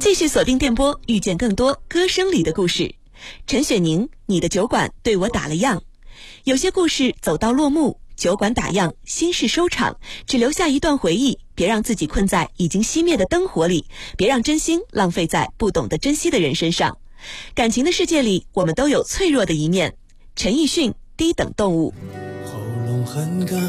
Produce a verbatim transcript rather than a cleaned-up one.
继续锁定电波，遇见更多歌声里的故事。陈雪凝，你的酒馆对我打了样。有些故事走到落幕，酒馆打烊，心事收场，只留下一段回忆。别让自己困在已经熄灭的灯火里，别让真心浪费在不懂得珍惜的人身上。感情的世界里，我们都有脆弱的一面。陈奕迅，低等动物。 喉咙很干，